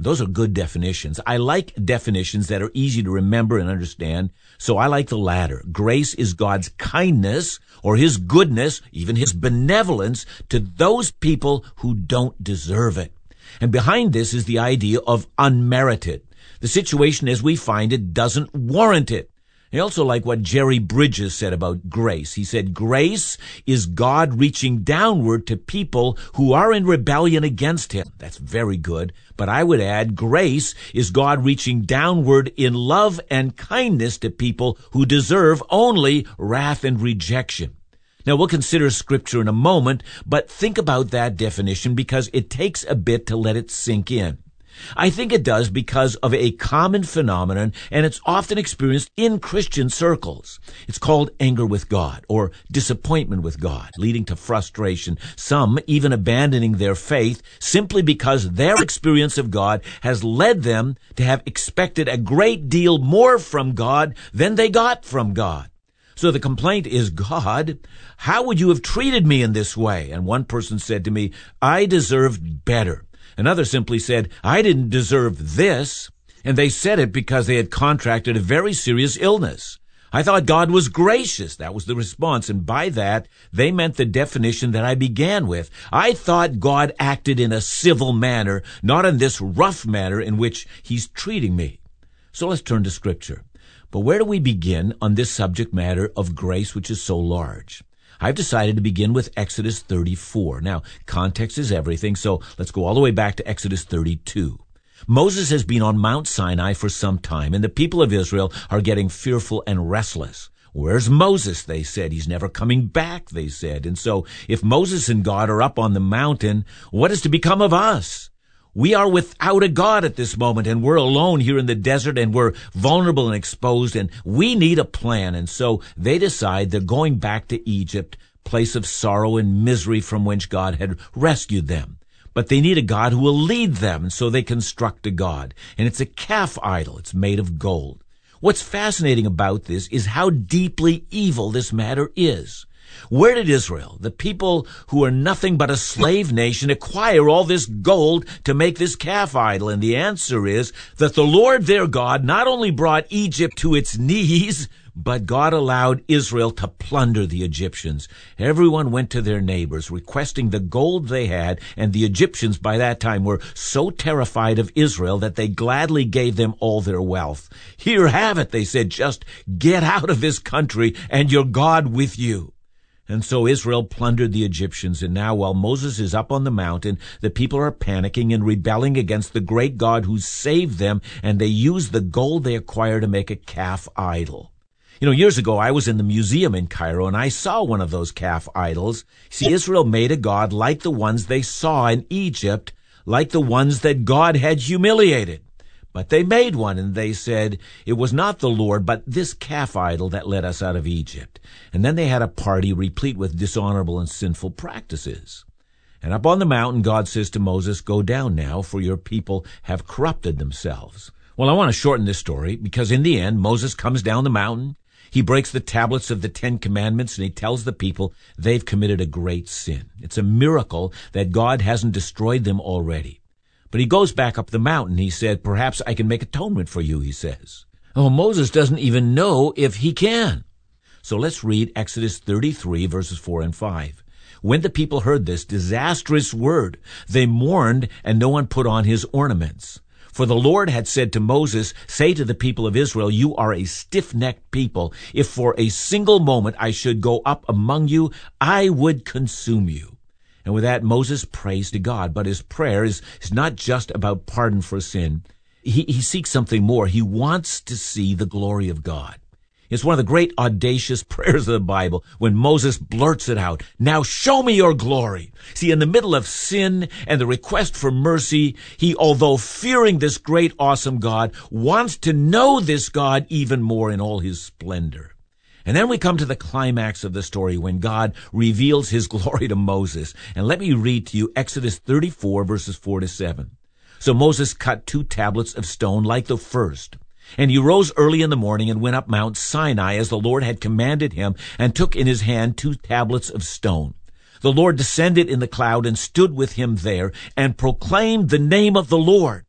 Those are good definitions. I like definitions that are easy to remember and understand, so I like the latter. Grace is God's kindness or his goodness, even his benevolence to those people who don't deserve it. And behind this is the idea of unmerited. The situation as we find it doesn't warrant it. I also like what Jerry Bridges said about grace. He said, grace is God reaching downward to people who are in rebellion against him. That's very good. But I would add, grace is God reaching downward in love and kindness to people who deserve only wrath and rejection. Now, we'll consider Scripture in a moment, but think about that definition because it takes a bit to let it sink in. I think it does because of a common phenomenon, and it's often experienced in Christian circles. It's called anger with God or disappointment with God, leading to frustration, some even abandoning their faith simply because their experience of God has led them to have expected a great deal more from God than they got from God. So the complaint is, God, how would you have treated me in this way? And one person said to me, I deserved better. Another simply said, I didn't deserve this. And they said it because they had contracted a very serious illness. I thought God was gracious. That was the response. And by that, they meant the definition that I began with. I thought God acted in a civil manner, not in this rough manner in which he's treating me. So let's turn to Scripture. But where do we begin on this subject matter of grace, which is so large? I've decided to begin with Exodus 34. Now, context is everything, so let's go all the way back to Exodus 32. Moses has been on Mount Sinai for some time, and the people of Israel are getting fearful and restless. Where's Moses? They said. He's never coming back, they said. And so, if Moses and God are up on the mountain, what is to become of us? We are without a God at this moment, and we're alone here in the desert, and we're vulnerable and exposed, and we need a plan. And so they decide they're going back to Egypt, place of sorrow and misery from which God had rescued them. But they need a God who will lead them, and so they construct a God. And it's a calf idol. It's made of gold. What's fascinating about this is how deeply evil this matter is. Where did Israel, the people who are nothing but a slave nation, acquire all this gold to make this calf idol? And the answer is that the Lord their God not only brought Egypt to its knees, but God allowed Israel to plunder the Egyptians. Everyone went to their neighbors, requesting the gold they had, and the Egyptians by that time were so terrified of Israel that they gladly gave them all their wealth. Here, have it, they said, just get out of this country and your God with you. And so Israel plundered the Egyptians, and now while Moses is up on the mountain, the people are panicking and rebelling against the great God who saved them, and they use the gold they acquire to make a calf idol. Years ago, I was in the museum in Cairo, and I saw one of those calf idols. See, Israel made a god like the ones they saw in Egypt, like the ones that God had humiliated. But they made one, and they said, it was not the Lord, but this calf idol that led us out of Egypt. And then they had a party replete with dishonorable and sinful practices. And up on the mountain, God says to Moses, go down now, for your people have corrupted themselves. Well, I want to shorten this story, because in the end, Moses comes down the mountain. He breaks the tablets of the 10 Commandments, and he tells the people they've committed a great sin. It's a miracle that God hasn't destroyed them already. But he goes back up the mountain. He said, perhaps I can make atonement for you, he says. Oh, Moses doesn't even know if he can. So let's read Exodus 33, verses 4 and 5. When the people heard this disastrous word, they mourned, and no one put on his ornaments. For the Lord had said to Moses, say to the people of Israel, you are a stiff-necked people. If for a single moment I should go up among you, I would consume you. And with that, Moses prays to God. But his prayer is not just about pardon for sin. He seeks something more. He wants to see the glory of God. It's one of the great audacious prayers of the Bible when Moses blurts it out. Now show me your glory. See, in the middle of sin and the request for mercy, he, although fearing this great, awesome God, wants to know this God even more in all his splendor. And then we come to the climax of the story when God reveals his glory to Moses. And let me read to you Exodus 34, verses 4 to 7. So Moses cut 2 tablets of stone like the first. And he rose early in the morning and went up Mount Sinai as the Lord had commanded him, and took in his hand 2 tablets of stone. The Lord descended in the cloud and stood with him there, and proclaimed the name of the Lord.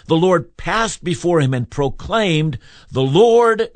the Lord passed before him and proclaimed, the Lord,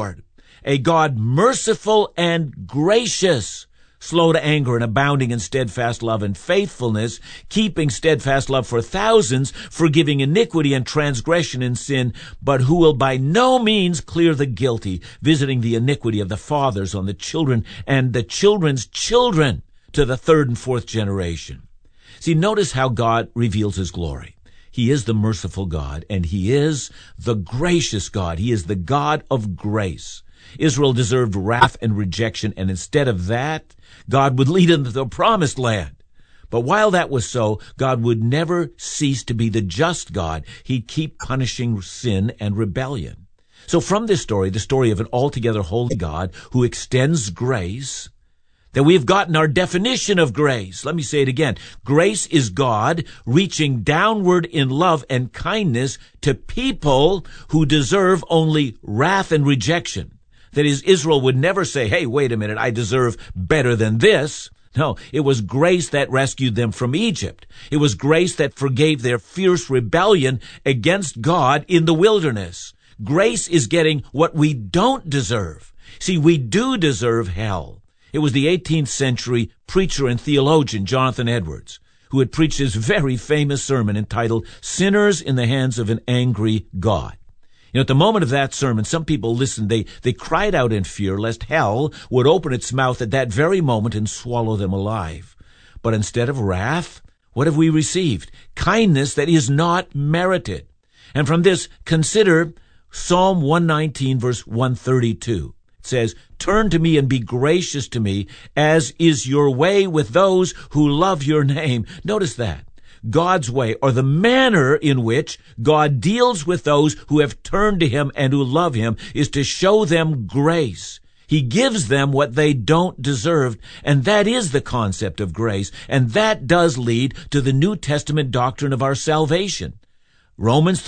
a God merciful and gracious, slow to anger and abounding in steadfast love and faithfulness, keeping steadfast love for thousands, forgiving iniquity and transgression and sin, but who will by no means clear the guilty, visiting the iniquity of the fathers on the children and the children's children to the third and fourth generation. See, notice how God reveals his glory. He is the merciful God, and he is the gracious God. He is the God of grace. Israel deserved wrath and rejection, and instead of that, God would lead them to the promised land. But while that was so, God would never cease to be the just God. He'd keep punishing sin and rebellion. So from this story, the story of an altogether holy God who extends grace, that we have gotten our definition of grace. Let me say it again. Grace is God reaching downward in love and kindness to people who deserve only wrath and rejection. That is, Israel would never say, hey, wait a minute, I deserve better than this. No, it was grace that rescued them from Egypt. It was grace that forgave their fierce rebellion against God in the wilderness. Grace is getting what we don't deserve. See, we do deserve hell. It was the 18th century preacher and theologian Jonathan Edwards who had preached his very famous sermon entitled Sinners in the Hands of an Angry God. At the moment of that sermon, some people listened. They cried out in fear lest hell would open its mouth at that very moment and swallow them alive. But instead of wrath, what have we received? Kindness that is not merited. And from this, consider Psalm 119, verse 132. It says, turn to me and be gracious to me, as is your way with those who love your name. Notice that. God's way, or the manner in which God deals with those who have turned to him and who love him, is to show them grace. He gives them what they don't deserve, and that is the concept of grace, and that does lead to the New Testament doctrine of our salvation. Romans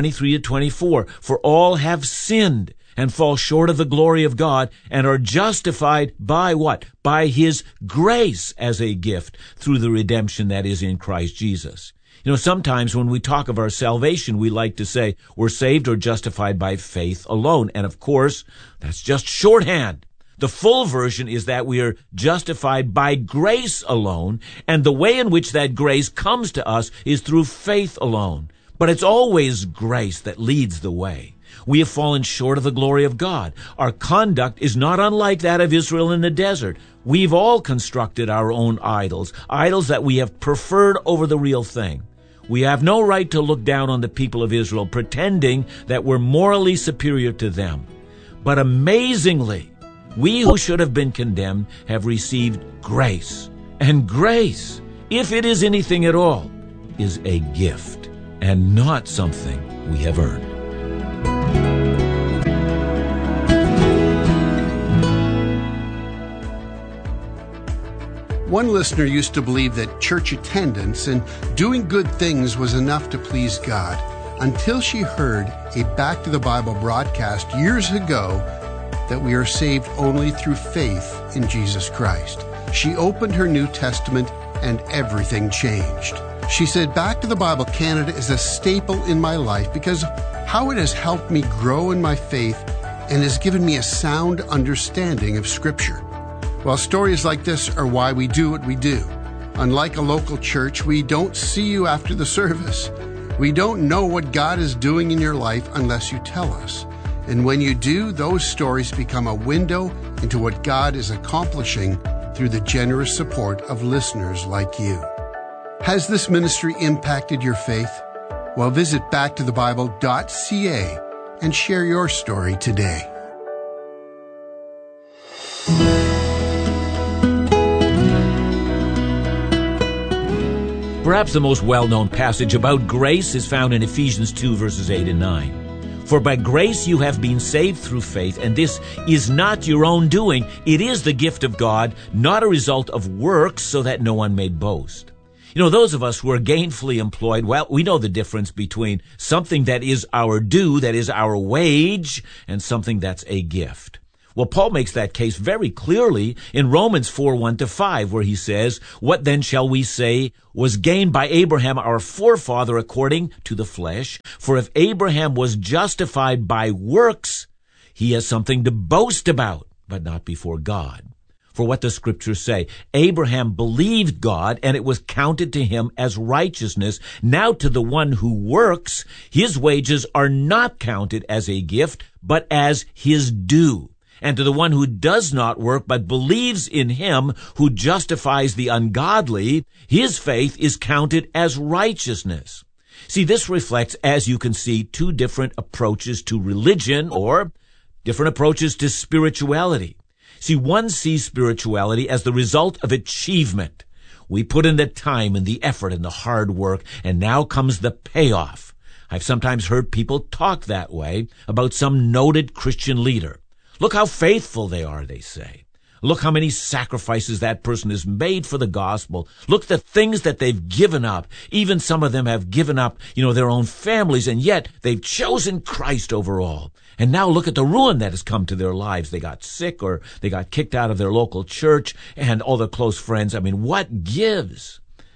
3:23-24, for all have sinned and fall short of the glory of God, and are justified by what? By his grace as a gift through the redemption that is in Christ Jesus. Sometimes when we talk of our salvation, we like to say we're saved or justified by faith alone. And of course, that's just shorthand. The full version is that we are justified by grace alone, and the way in which that grace comes to us is through faith alone. But it's always grace that leads the way. We have fallen short of the glory of God. Our conduct is not unlike that of Israel in the desert. We've all constructed our own idols that we have preferred over the real thing. We have no right to look down on the people of Israel, pretending that we're morally superior to them. But amazingly, we who should have been condemned have received grace. And grace, if it is anything at all, is a gift and not something we have earned. One listener used to believe that church attendance and doing good things was enough to please God, until she heard a Back to the Bible broadcast years ago that we are saved only through faith in Jesus Christ. She opened her New Testament and everything changed. She said, Back to the Bible Canada is a staple in my life because how it has helped me grow in my faith and has given me a sound understanding of Scripture. Well, stories like this are why we do what we do. Unlike a local church, we don't see you after the service. We don't know what God is doing in your life unless you tell us. And when you do, those stories become a window into what God is accomplishing through the generous support of listeners like you. Has this ministry impacted your faith? Well, visit backtothebible.ca and share your story today. Perhaps the most well-known passage about grace is found in Ephesians 2, verses 8 and 9. For by grace you have been saved through faith, and this is not your own doing. It is the gift of God, not a result of works, so that no one may boast. Those of us who are gainfully employed, well, we know the difference between something that is our due, that is our wage, and something that's a gift. Well, Paul makes that case very clearly in Romans 4:1-5, where he says, "What then shall we say was gained by Abraham our forefather according to the flesh? For if Abraham was justified by works, he has something to boast about, but not before God." For what does Scripture say? Abraham believed God, and it was counted to him as righteousness. Now to the one who works, his wages are not counted as a gift, but as his due. And to the one who does not work, but believes in him who justifies the ungodly, his faith is counted as righteousness. See, this reflects, as you can see, two different approaches to religion, or different approaches to spirituality. See, one sees spirituality as the result of achievement. We put in the time and the effort and the hard work, and now comes the payoff. I've sometimes heard people talk that way about some noted Christian leader. Look how faithful they are, they say. Look how many sacrifices that person has made for the gospel. Look at the things that they've given up. Even some of them have given up, their own families, and yet they've chosen Christ over all. And now look at the ruin that has come to their lives. They got sick, or they got kicked out of their local church, and all their close friends. I mean, what gives?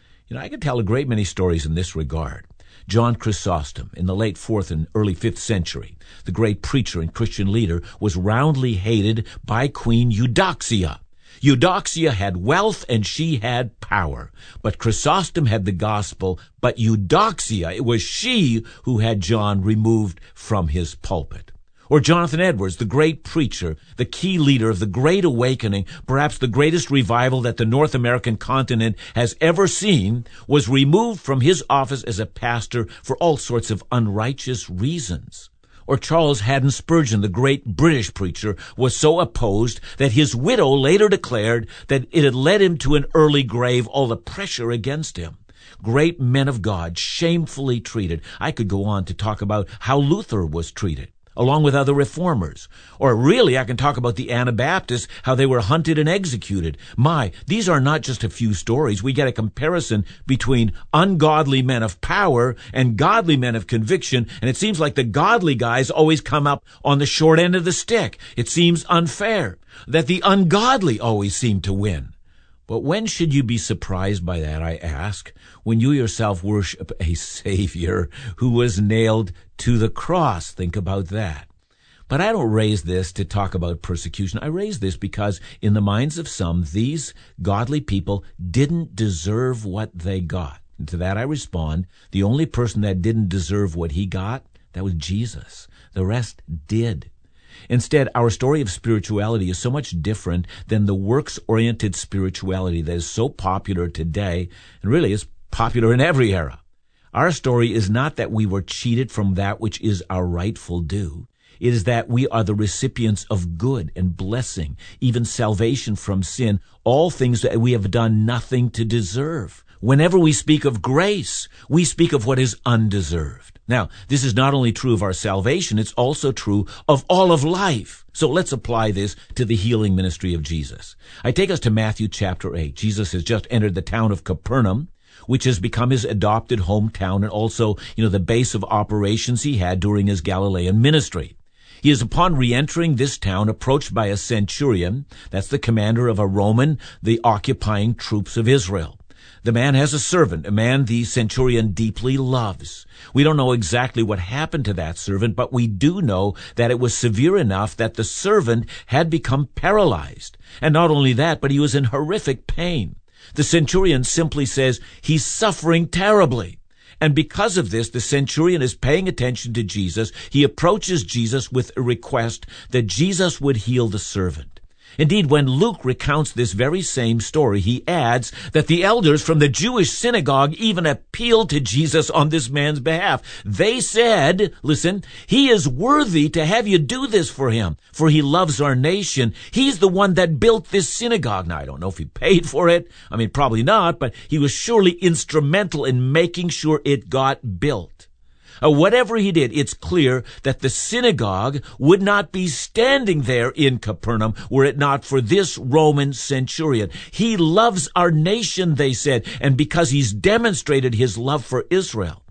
I could tell a great many stories in this regard. John Chrysostom, in the late 4th and early 5th century, the great preacher and Christian leader, was roundly hated by Queen Eudoxia. Eudoxia had wealth and she had power, but Chrysostom had the gospel, but Eudoxia, it was she who had John removed from his pulpit. Or Jonathan Edwards, the great preacher, the key leader of the Great Awakening, perhaps the greatest revival that the North American continent has ever seen, was removed from his office as a pastor for all sorts of unrighteous reasons. Or Charles Haddon Spurgeon, the great British preacher, was so opposed that his widow later declared that it had led him to an early grave, all the pressure against him. Great men of God, shamefully treated. I could go on to talk about how Luther was treated, along with other reformers. Or really, I can talk about the Anabaptists, how they were hunted and executed. These are not just a few stories. We get a comparison between ungodly men of power and godly men of conviction, and it seems like the godly guys always come up on the short end of the stick. It seems unfair that the ungodly always seem to win. But when should you be surprised by that, I ask, when you yourself worship a Savior who was nailed to the cross? Think about that. But I don't raise this to talk about persecution. I raise this because in the minds of some, these godly people didn't deserve what they got. And to that I respond, the only person that didn't deserve what he got, that was Jesus. The rest did. Instead, our story of spirituality is so much different than the works-oriented spirituality that is so popular today, and really is popular in every era. Our story is not that we were cheated from that which is our rightful due. It is that we are the recipients of good and blessing, even salvation from sin, all things that we have done nothing to deserve. Whenever we speak of grace, we speak of what is undeserved. Now, this is not only true of our salvation, it's also true of all of life. So let's apply this to the healing ministry of Jesus. I take us to Matthew chapter 8. Jesus has just entered the town of Capernaum, which has become his adopted hometown and also, the base of operations he had during his Galilean ministry. He is, upon re-entering this town, approached by a centurion. That's the commander of the occupying troops of Israel. The man has a servant, a man the centurion deeply loves. We don't know exactly what happened to that servant, but we do know that it was severe enough that the servant had become paralyzed. And not only that, but he was in horrific pain. The centurion simply says, he's suffering terribly. And because of this, the centurion is paying attention to Jesus. He approaches Jesus with a request that Jesus would heal the servant. Indeed, when Luke recounts this very same story, he adds that the elders from the Jewish synagogue even appealed to Jesus on this man's behalf. They said, listen, he is worthy to have you do this for him, for he loves our nation. He's the one that built this synagogue. Now, I don't know if he paid for it. Probably not, but he was surely instrumental in making sure it got built. Whatever he did, it's clear that the synagogue would not be standing there in Capernaum were it not for this Roman centurion. He loves our nation, they said, and because he's demonstrated his love for Israel.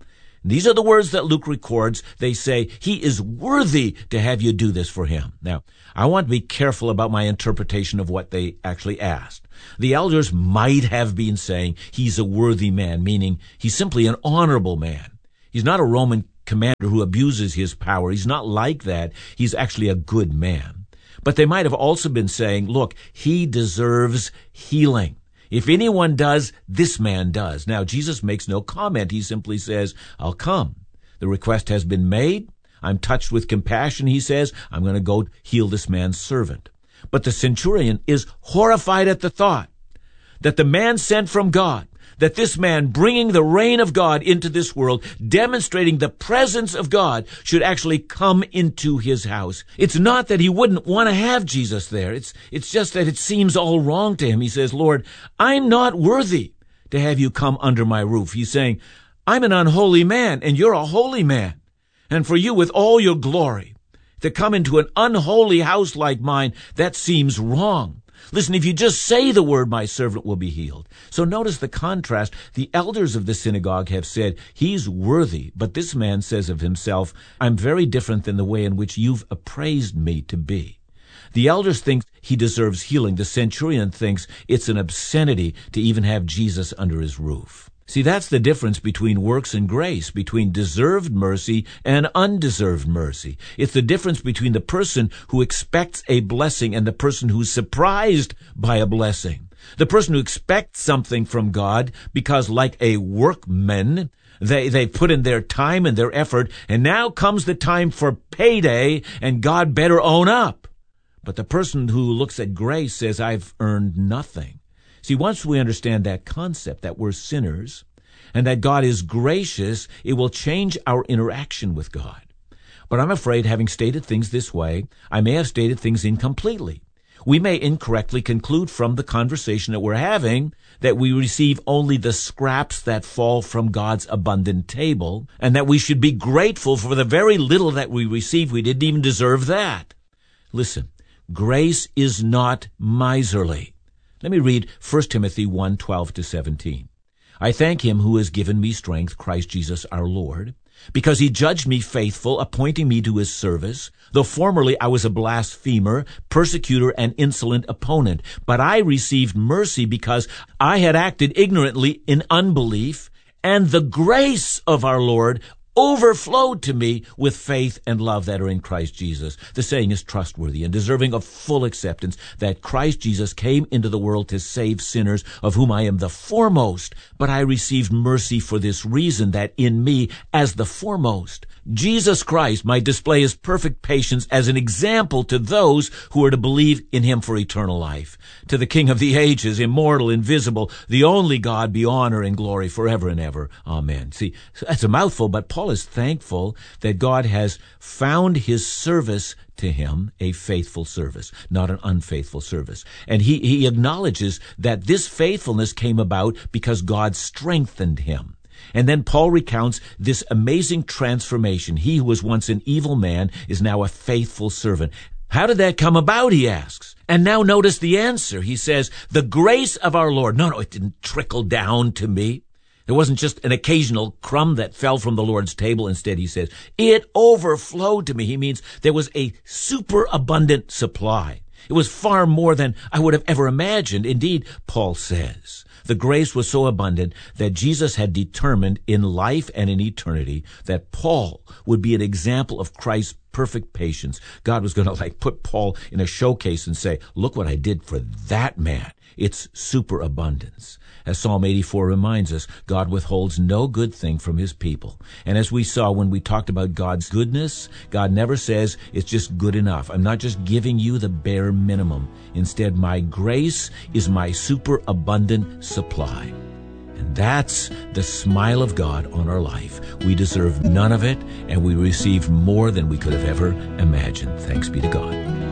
These are the words that Luke records. They say, he is worthy to have you do this for him. Now, I want to be careful about my interpretation of what they actually asked. The elders might have been saying he's a worthy man, meaning he's simply an honorable man. He's not a Roman commander who abuses his power. He's not like that. He's actually a good man. But they might have also been saying, look, he deserves healing. If anyone does, this man does. Now, Jesus makes no comment. He simply says, I'll come. The request has been made. I'm touched with compassion, he says. I'm going to go heal this man's servant. But the centurion is horrified at the thought that the man sent from God, that this man bringing the reign of God into this world, demonstrating the presence of God, should actually come into his house. It's not that he wouldn't want to have Jesus there. It's just that it seems all wrong to him. He says, Lord, I'm not worthy to have you come under my roof. He's saying, I'm an unholy man, and you're a holy man. And for you, with all your glory, to come into an unholy house like mine, that seems wrong. Listen, if you just say the word, my servant will be healed. So notice the contrast. The elders of the synagogue have said, he's worthy, but this man says of himself, I'm very different than the way in which you've appraised me to be. The elders think he deserves healing. The centurion thinks it's an obscenity to even have Jesus under his roof. See, that's the difference between works and grace, between deserved mercy and undeserved mercy. It's the difference between the person who expects a blessing and the person who's surprised by a blessing. The person who expects something from God because, like a workman, they put in their time and their effort, and now comes the time for payday, and God better own up. But the person who looks at grace says, I've earned nothing. See, once we understand that concept, that we're sinners, and that God is gracious, it will change our interaction with God. But I'm afraid, having stated things this way, I may have stated things incompletely. We may incorrectly conclude from the conversation that we're having that we receive only the scraps that fall from God's abundant table, and that we should be grateful for the very little that we receive. We didn't even deserve that. Listen, grace is not miserly. Let me read 1 Timothy 1:12-17. I thank him who has given me strength, Christ Jesus our Lord, because he judged me faithful, appointing me to his service. Though formerly I was a blasphemer, persecutor, and insolent opponent, but I received mercy because I had acted ignorantly in unbelief, and the grace of our Lord overflowed to me with faith and love that are in Christ Jesus. The saying is trustworthy and deserving of full acceptance, that Christ Jesus came into the world to save sinners, of whom I am the foremost. But I received mercy for this reason, that in me, as the foremost, Jesus Christ might display his perfect patience as an example to those who are to believe in him for eternal life. To the King of the ages, immortal, invisible, the only God, be honor and glory forever and ever. Amen. See, that's a mouthful, but Paul is thankful that God has found his service to him a faithful service, not an unfaithful service. And he acknowledges that this faithfulness came about because God strengthened him. And then Paul recounts this amazing transformation. He who was once an evil man is now a faithful servant. How did that come about, he asks. And now notice the answer. He says, the grace of our Lord. No, it didn't trickle down to me. There wasn't just an occasional crumb that fell from the Lord's table. Instead, he says, it overflowed to me. He means there was a superabundant supply. It was far more than I would have ever imagined. Indeed, Paul says, the grace was so abundant that Jesus had determined in life and in eternity that Paul would be an example of Christ's perfect patience. God was going to put Paul in a showcase and say, look what I did for that man. It's superabundance. As Psalm 84 reminds us, God withholds no good thing from his people. And as we saw when we talked about God's goodness, God never says it's just good enough. I'm not just giving you the bare minimum. Instead, my grace is my superabundant supply. And that's the smile of God on our life. We deserve none of it, and we receive more than we could have ever imagined. Thanks be to God.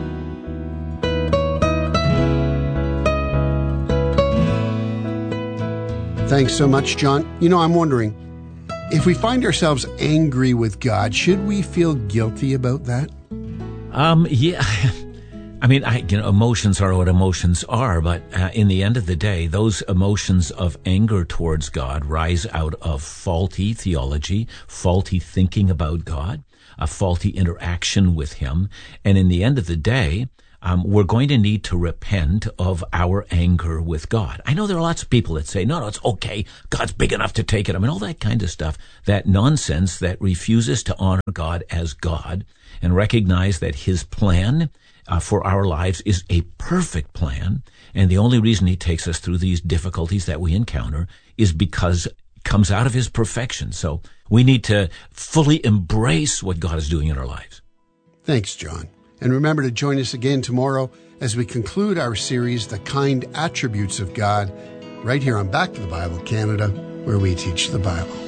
Thanks so much, John. I'm wondering, if we find ourselves angry with God, should we feel guilty about that? Yeah. I mean, emotions are what emotions are, but in the end of the day, those emotions of anger towards God rise out of faulty theology, faulty thinking about God, a faulty interaction with Him. And in the end of the day, we're going to need to repent of our anger with God. I know there are lots of people that say, no, it's okay. God's big enough to take it. I mean, all that kind of stuff, that nonsense that refuses to honor God as God and recognize that His plan for our lives is a perfect plan. And the only reason He takes us through these difficulties that we encounter is because it comes out of His perfection. So we need to fully embrace what God is doing in our lives. Thanks, John. And remember to join us again tomorrow as we conclude our series, The Kind Attributes of God, right here on Back to the Bible Canada, where we teach the Bible.